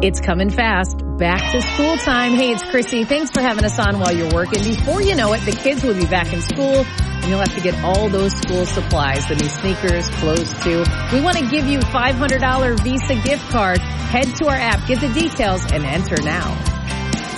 It's coming fast. Back to school time. Hey, it's Chrissy. Thanks for having us on while you're working. Before you know it, the kids will be back in school, and you'll have to get all those school supplies, the new sneakers, clothes too. We want to give you $500 Visa gift card. Head to our app, get the details, and enter now.